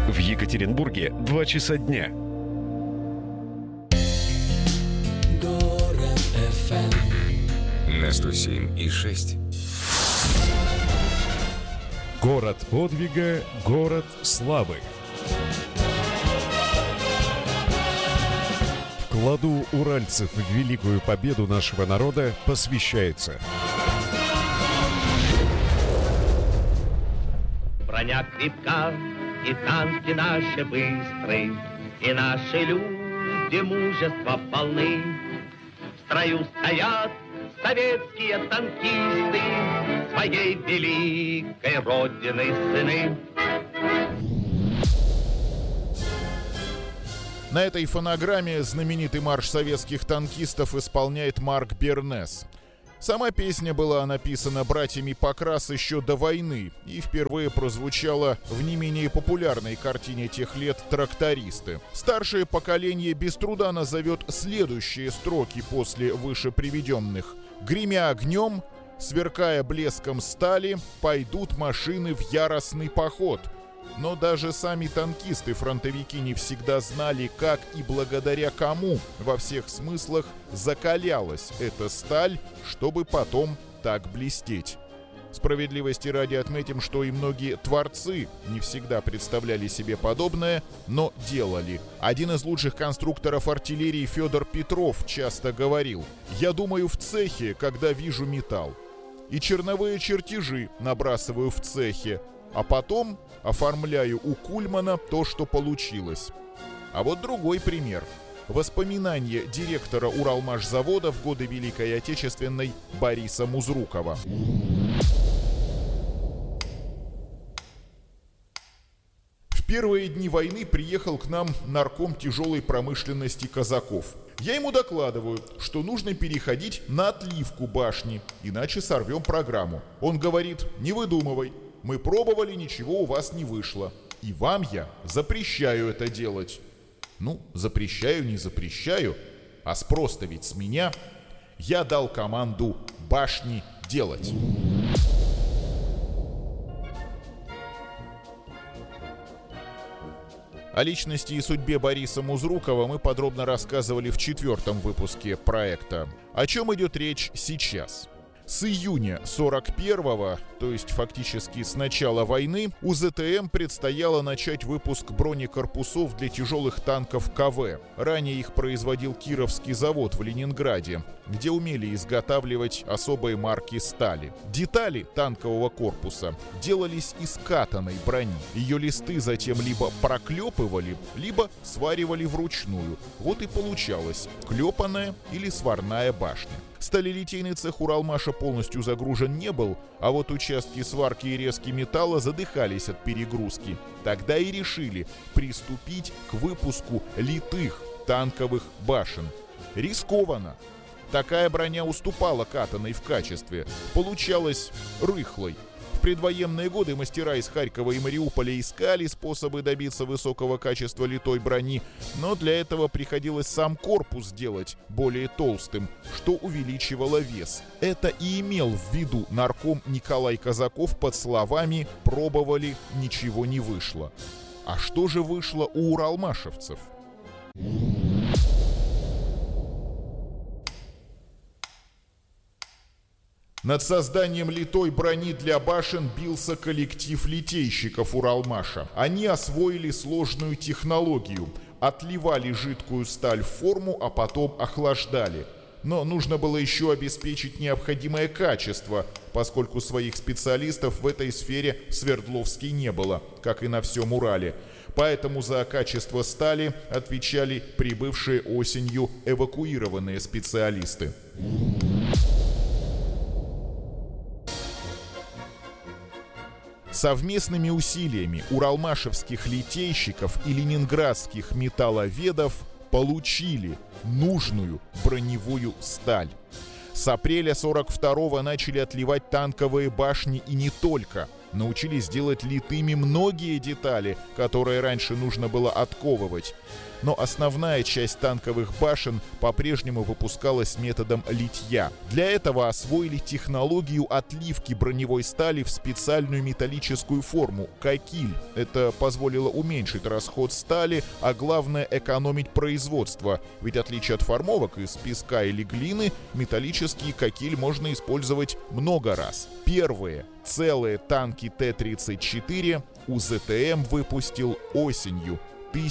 В Екатеринбурге 2 часа дня. Город FM на 107,6. Город подвига, город славы. Вкладу уральцев в великую победу нашего народа посвящается. Броня крепка, и танки наши быстрые, и наши люди мужества полны. В строю стоят советские танкисты, своей великой Родины сыны. На этой фонограмме знаменитый марш советских танкистов исполняет Марк Бернес. Сама песня была написана братьями Покрас еще до войны и впервые прозвучала в не менее популярной картине тех лет «Трактористы». Старшее поколение без труда назовет следующие строки после выше приведенных. «Гремя огнем, сверкая блеском стали, пойдут машины в яростный поход». Но даже сами танкисты-фронтовики не всегда знали, как и благодаря кому во всех смыслах закалялась эта сталь, чтобы потом так блестеть. Справедливости ради отметим, что и многие творцы не всегда представляли себе подобное, но делали. Один из лучших конструкторов артиллерии Федор Петров часто говорил: «Я думаю в цехе, когда вижу металл. И черновые чертежи набрасываю в цехе, а потом оформляю у Кульмана то, что получилось». А вот другой пример. Воспоминания директора Уралмашзавода в годы Великой Отечественной Бориса Музрукова. В первые дни войны приехал к нам нарком тяжелой промышленности Казаков. Я ему докладываю, что нужно переходить на отливку башни, иначе сорвем программу. Он говорит: «Не выдумывай. Мы пробовали, ничего у вас не вышло. И вам я запрещаю это делать». Ну, запрещаю, не запрещаю, а спрос-то ведь с меня. Я дал команду башни делать. О личности и судьбе Бориса Музрукова мы подробно рассказывали в 4-м выпуске проекта. О чем идет речь сейчас? С июня 41-го, то есть фактически с начала войны, УЗТМ предстояло начать выпуск бронекорпусов для тяжелых танков КВ. Ранее их производил Кировский завод в Ленинграде, где умели изготавливать особые марки стали. Детали танкового корпуса делались из катаной брони. Ее листы затем либо проклепывали, либо сваривали вручную. Вот и получалась клепанная или сварная башня. Сталелитейный цех Уралмаша полностью загружен не был, а вот участки сварки и резки металла задыхались от перегрузки. Тогда и решили приступить к выпуску литых танковых башен. Рискованно. Такая броня уступала катаной в качестве, получалась рыхлой. В предвоенные годы мастера из Харькова и Мариуполя искали способы добиться высокого качества литой брони, но для этого приходилось сам корпус делать более толстым, что увеличивало вес. Это и имел в виду нарком Николай Казаков под словами «пробовали, ничего не вышло». А что же вышло у уралмашевцев? Над созданием литой брони для башен бился коллектив литейщиков Уралмаша. Они освоили сложную технологию, отливали жидкую сталь в форму, а потом охлаждали. Но нужно было еще обеспечить необходимое качество, поскольку своих специалистов в этой сфере в Свердловске не было, как и на всем Урале. Поэтому за качество стали отвечали прибывшие осенью эвакуированные специалисты. Совместными усилиями уралмашевских литейщиков и ленинградских металловедов получили нужную броневую сталь. С апреля 42-го начали отливать танковые башни и не только. Научились делать литыми многие детали, которые раньше нужно было отковывать. но основная часть танковых башен по-прежнему выпускалась методом литья. Для этого освоили технологию отливки броневой стали в специальную металлическую форму – кокиль. Это позволило уменьшить расход стали, а главное – экономить производство. Ведь в отличие от формовок из песка или глины, металлический кокиль можно использовать много раз. Первые целые танки Т-34 УЗТМ выпустил осенью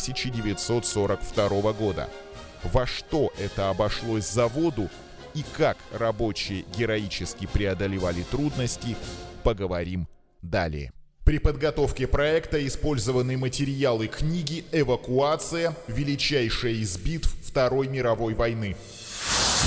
1942 года. Во что это обошлось заводу и как рабочие героически преодолевали трудности, поговорим далее. При подготовке проекта использованы материалы книги «Эвакуация. Величайшая из битв Второй мировой войны».